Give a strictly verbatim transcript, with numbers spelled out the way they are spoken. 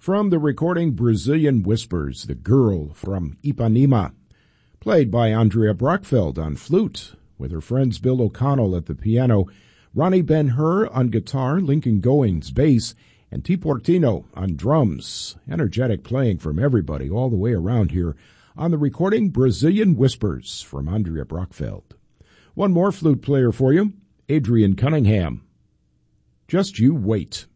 From the recording Brazilian Whispers, the girl from Ipanema, played by Andrea Brockfeld on flute, with her friends Bill O'Connell at the piano, Ronnie Ben-Hur on guitar, Lincoln Goings bass, and T. Portino on drums. Energetic playing from everybody all the way around here on the recording Brazilian Whispers from Andrea Brockfeld. One more flute player for you, Adrian Cunningham. Just You Wait.